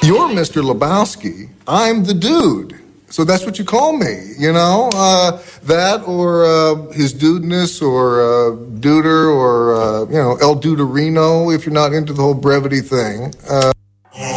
You're Mr. Lebowski. I'm the dude. So that's what you call me, you know? That or his dudeness or Duder or, El Duderino if you're not into the whole brevity thing.